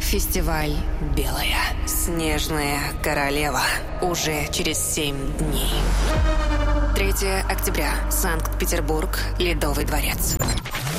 Фестиваль «Белая. Снежная королева». Уже через 7 дней. 3 октября. Санкт-Петербург. Ледовый дворец.